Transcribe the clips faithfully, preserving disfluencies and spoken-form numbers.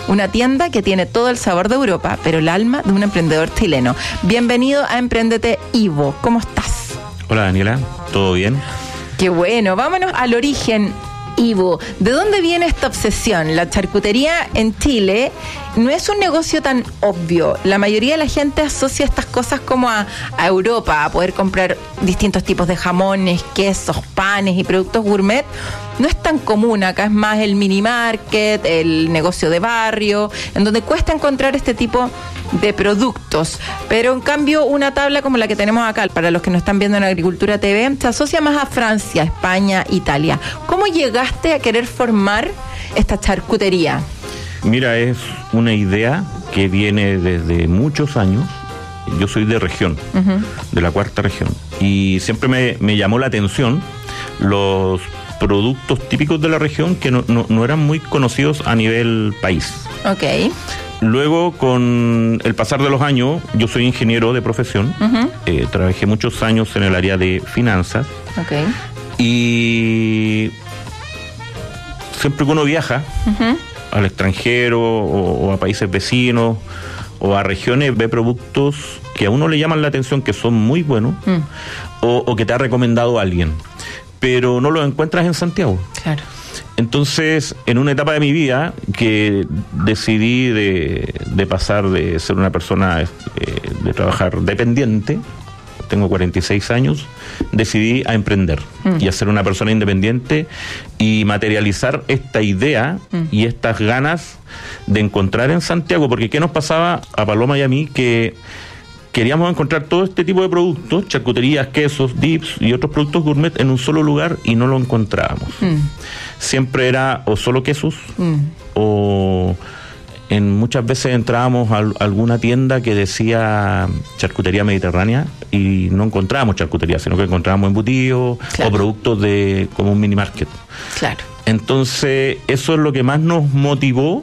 una tienda que tiene todo el sabor de Europa, pero el alma de un emprendedor chileno. Bienvenido a Emprendete Ivo. ¿Cómo estás? Hola Daniela, ¿todo bien? Qué bueno, vámonos al origen. Ivo, ¿de dónde viene esta obsesión? La charcutería en Chile no es un negocio tan obvio. La mayoría de la gente asocia estas cosas como a, a Europa, a poder comprar distintos tipos de jamones, quesos, panes y productos gourmet. No es tan común, acá es más el mini market, el negocio de barrio, en donde cuesta encontrar este tipo de productos. Pero en cambio una tabla como la que tenemos acá, para los que nos están viendo en Agricultura T V, se asocia más a Francia, España, Italia. ¿Cómo llegaste a querer formar esta charcutería? Mira, es una idea que viene desde muchos años. Yo soy de región, uh-huh. de la cuarta región, y siempre me, me llamó la atención los productos típicos de la región que no, no, no eran muy conocidos a nivel país. Ok. Luego, con el pasar de los años, yo soy ingeniero de profesión, uh-huh. eh, trabajé muchos años en el área de finanzas. Ok. Y siempre que uno viaja uh-huh. al extranjero o, o a países vecinos o a regiones, ve productos que a uno le llaman la atención, que son muy buenos, uh-huh. o, o que te ha recomendado alguien, pero no los encuentras en Santiago. Claro. Entonces, en una etapa de mi vida que decidí de, de pasar de ser una persona, eh, de trabajar dependiente, tengo cuarenta y seis años, decidí a emprender mm. y a ser una persona independiente y materializar esta idea mm. y estas ganas de encontrar en Santiago, porque ¿qué nos pasaba a Paloma y a mí? Que queríamos encontrar todo este tipo de productos, charcuterías, quesos, dips y otros productos gourmet en un solo lugar y no lo encontrábamos. Mm. Siempre era o solo quesos mm. o en muchas veces entrábamos a alguna tienda que decía charcutería mediterránea y no encontrábamos charcutería, sino que encontrábamos embutidos, claro. o productos de como un mini market. Claro. Entonces eso es lo que más nos motivó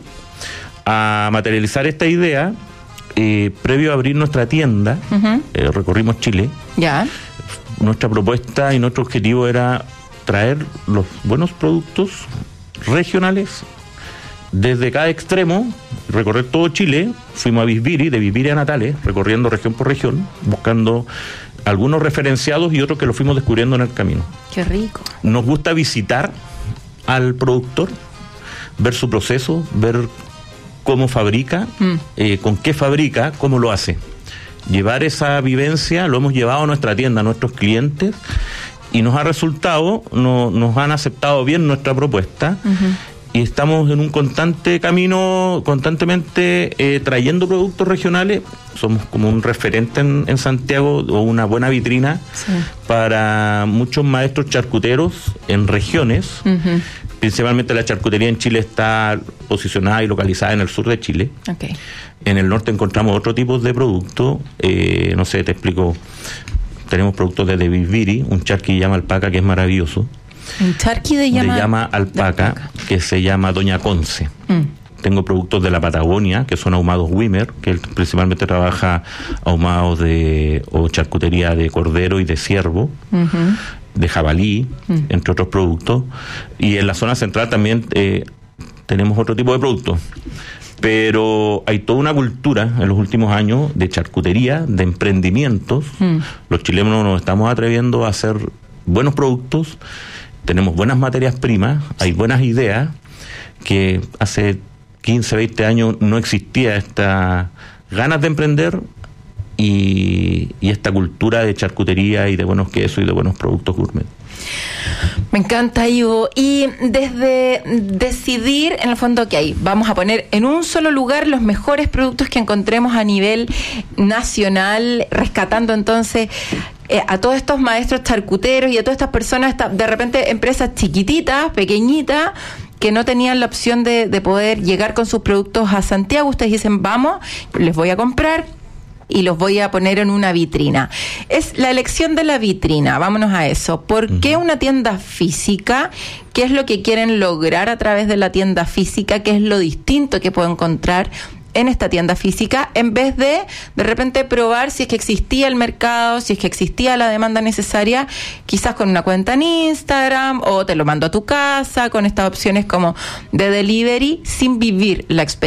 a materializar esta idea. Eh, previo a abrir nuestra tienda, uh-huh. eh, recorrimos Chile. Ya. Nuestra propuesta y nuestro objetivo era traer los buenos productos regionales desde cada extremo, recorrer todo Chile. Fuimos a Bisbiri, de Bisbiri a Natales, recorriendo región por región, buscando algunos referenciados y otros que los fuimos descubriendo en el camino. Qué rico. Nos gusta visitar al productor, ver su proceso, ver cómo fabrica, mm. eh, con qué fabrica, cómo lo hace. Llevar esa vivencia, lo hemos llevado a nuestra tienda, a nuestros clientes, y nos ha resultado, no, nos han aceptado bien nuestra propuesta, uh-huh. y estamos en un constante camino, constantemente eh, trayendo productos regionales. Somos como un referente en, en Santiago, o una buena vitrina sí. para muchos maestros charcuteros en regiones. Uh-huh. Principalmente la charcutería en Chile está posicionada y localizada en el sur de Chile. Okay. En el norte encontramos otro tipo de productos. Eh, no sé, te explico. Tenemos productos desde Bisbiri, un charqui que llama alpaca, que es maravilloso. Un charqui de llama, de llama alpaca, alpaca, que se llama Doña Conce. Mm. Tengo productos de la Patagonia, que son ahumados Wimmer, que él principalmente trabaja ahumados de o charcutería de cordero y de ciervo. Uh-huh. de jabalí, mm. entre otros productos, y en la zona central también eh, tenemos otro tipo de productos, pero hay toda una cultura en los últimos años de charcutería, de emprendimientos. Mm. Los chilenos nos estamos atreviendo a hacer buenos productos, tenemos buenas materias primas, hay buenas ideas, que hace quince, veinte años no existía esta ganas de emprender, Y, y esta cultura de charcutería y de buenos quesos y de buenos productos gourmet. Me encanta, Ivo. Y desde decidir, en el fondo, que hay, vamos a poner en un solo lugar los mejores productos que encontremos a nivel nacional, rescatando entonces eh, a todos estos maestros charcuteros y a todas estas personas, esta, de repente empresas chiquititas, pequeñitas, que no tenían la opción de, de poder llegar con sus productos a Santiago. Ustedes dicen, vamos, les voy a comprar y los voy a poner en una vitrina. Es la elección de la vitrina, vámonos a eso. ¿Por qué una tienda física? ¿Qué es lo que quieren lograr a través de la tienda física? ¿Qué es lo distinto que puedo encontrar en esta tienda física, en vez de de repente probar si es que existía el mercado, si es que existía la demanda necesaria, quizás con una cuenta en Instagram, o te lo mando a tu casa, con estas opciones como de delivery, sin vivir la experiencia